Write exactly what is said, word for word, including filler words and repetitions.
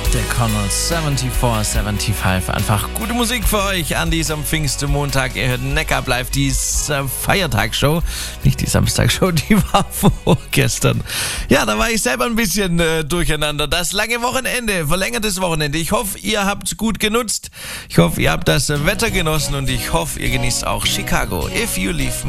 Der Connell vierundsiebzig fünfundsiebzig. Einfach gute Musik für euch an diesem Pfingstmontag. Ihr hört Neckar Live, die Feiertagsshow. Nicht die Samstagshow, die war vorgestern. Ja, da war ich selber ein bisschen äh, durcheinander. Das lange Wochenende, verlängertes Wochenende. Ich hoffe, ihr habt es gut genutzt. Ich hoffe, ihr habt das Wetter genossen und ich hoffe, ihr genießt auch Chicago. If You Leave Me.